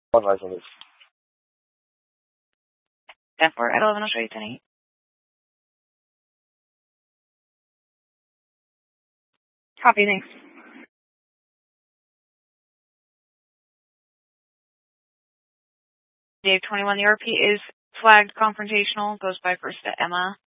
One license. 10-4 at 11, I'll show you 10-8. Copy, thanks. Dave 21, the RP is flagged confrontational, goes by first to Emma.